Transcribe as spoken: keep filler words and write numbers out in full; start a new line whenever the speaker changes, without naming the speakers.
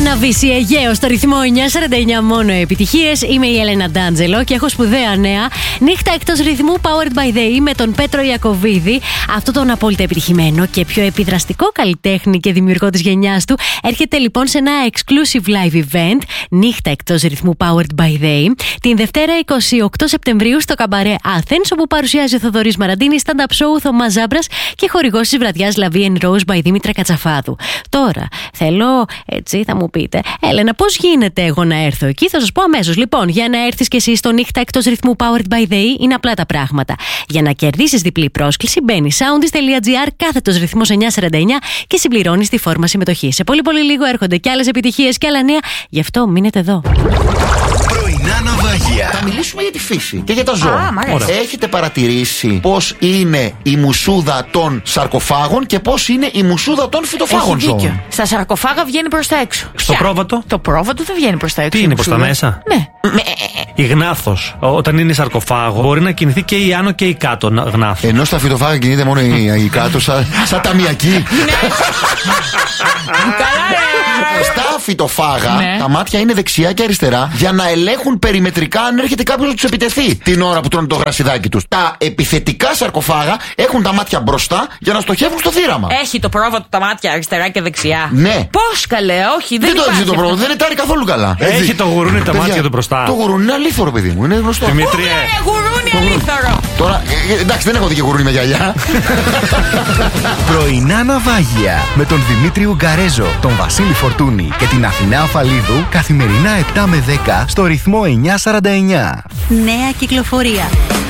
Αναβήσει Αιγαίο στο ρυθμό εννιά σαράντα εννιά, μόνο επιτυχίες. Είμαι η Έλενα Ντάντζελο και έχω σπουδαία νέα. Νύχτα εκτός ρυθμού Powered by the E με τον Πέτρο Ιακωβίδη. Αυτό τον απόλυτα επιτυχημένο και πιο επιδραστικό καλλιτέχνη και δημιουργό της γενιάς του έρχεται λοιπόν σε ένα exclusive live event. Νύχτα εκτός ρυθμού Powered by the E την Δευτέρα είκοσι οκτώ Σεπτεμβρίου στο Καμπαρέ Athens, όπου παρουσιάζει ο Θοδωρής Μαραντίνη, stand-up show Θωμάς Ζάμπρας και χορηγός της βραδιάς Λαβή and Rose by Δήμητρα Κατσαφάδου. Τώρα θέλω, έτσι θα μου πείτε, Έλενα, πώς γίνεται εγώ να έρθω εκεί? Θα σας πω αμέσως. Λοιπόν, για να έρθεις και εσύ στο νύχτα εκτός ρυθμού Powered by the E είναι απλά τα πράγματα. Για να κερδίσεις διπλή πρόσκληση, μπαίνεις soundis.gr κάθετος ρυθμός εννιά σαράντα εννιά και συμπληρώνεις τη φόρμα συμμετοχής. Σε πολύ πολύ λίγο έρχονται και άλλες επιτυχίες και άλλα νέα, γι' αυτό μείνετε εδώ.
Πρωινά ναυάγια.
Θα μιλήσουμε για τη φύση και για τα ζώα.
Α,
Έχετε παρατηρήσει πώς είναι η μουσούδα των σαρκοφάγων και πώς είναι η μουσούδα των φυτοφάγων
Έχει
ζώων?
δίκιο. Στα σαρκοφάγα βγαίνει προς τα έξω.
Στο
Ποια?
πρόβατο.
Το πρόβατο δεν βγαίνει προς τα έξω.
Τι είναι προς τα μέσα?
Ναι.
Η γνάθος, όταν είναι σαρκοφάγο, μπορεί να κινηθεί και η άνω και η κάτω γνάθο.
Ενώ στα φυτοφάγα κινείται μόνο η, η κάτω, σαν σα ταμιακή. Στα φυτοφάγα
Ναι.
τα μάτια είναι δεξιά και αριστερά για να ελέγχουν περιμετρικά αν έρχεται κάποιος να τους επιτεθεί την ώρα που τρώνε το γρασιδάκι τους. Τα επιθετικά σαρκοφάγα έχουν τα μάτια μπροστά για να στοχεύουν στο θύραμα.
Έχει το πρόβατο τα μάτια αριστερά και δεξιά.
Ναι.
Πώς καλέ, όχι, δεν,
Δεν το
υπάρχει
έχει το
αυτό.
πρόβλημα, δεν ετάρει καθόλου καλά.
Έχει
Έτσι.
το γουρούνι τα
Παιδιά,
μάτια του μπροστά.
Το γουρούνι είναι αλήθωρο, παιδί μου, είναι γνωστό.
Δημήτριε,
Ε, γουρούνι αλήθωρο.
Τώρα, ε, ε, εντάξει, δεν έχω δει και γουρούνι με γυαλιά.
Πρωινά ναυάγια με τον Δημήτρη Ουγκαρέζο, τον Βασίλη Φορτούνη και την Αθηνά Αφαλίδου καθημερινά επτά με δέκα στο ρυθμό εννιά σαράντα εννιά.
Νέα κυκλοφορία.